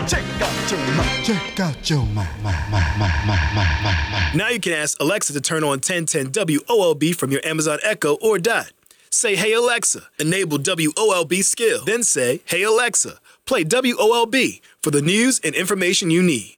Check out your mind. Now you can ask Alexa to turn on 1010 WOLB from your Amazon Echo or Dot. Say, hey Alexa, enable WOLB skill. Then say, hey Alexa, play WOLB for the news and information you need.